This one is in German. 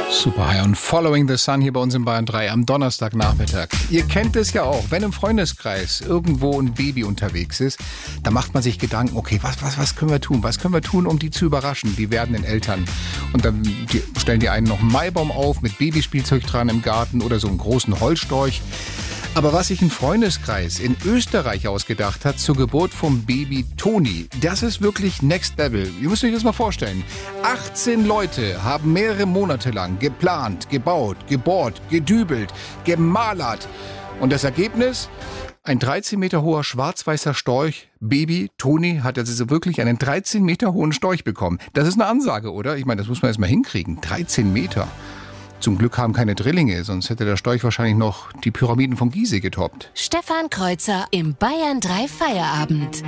Super High und Following the Sun hier bei uns in Bayern 3 am Donnerstagnachmittag. Ihr kennt es ja auch, wenn im Freundeskreis irgendwo ein Baby unterwegs ist, da macht man sich Gedanken, okay, was können wir tun? Was können wir tun, um die zu überraschen, die werdenden Eltern? Und dann stellen die einen noch einen Maibaum auf mit Babyspielzeug dran im Garten oder so einen großen Holzstorch. Aber was sich ein Freundeskreis in Österreich ausgedacht hat zur Geburt vom Baby Toni, das ist wirklich Next Level. Ihr müsst euch das mal vorstellen. 18 Leute haben mehrere Monate lang geplant, gebaut, gebohrt, gedübelt, gemalert. Und das Ergebnis? Ein 13 Meter hoher schwarz-weißer Storch. Baby Toni hat also wirklich einen 13 Meter hohen Storch bekommen. Das ist eine Ansage, oder? Ich meine, das muss man erst mal hinkriegen. 13 Meter. Zum Glück haben keine Drillinge, sonst hätte der Storch wahrscheinlich noch die Pyramiden von Gizeh getoppt. Stefan Kreuzer im Bayern 3 Feierabend.